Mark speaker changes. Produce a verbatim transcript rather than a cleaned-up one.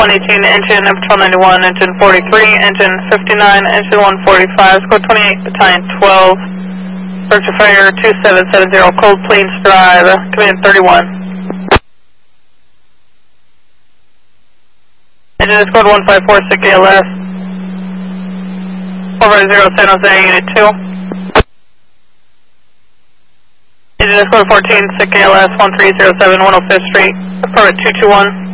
Speaker 1: one eighteen, engine Patrol ninety-one, engine forty-three, engine fifty-nine, engine one forty-five, score twenty-eight, battalion twelve, Virgin Fire two seven seven zero, Cold Plains Drive, command thirty-one. Engine is code one five four, S I C A L S, four five zero, San Jose, Unit two. Engine is code fourteen, S I C A L S, one three zero seven, one oh fifth Street, permit two two one.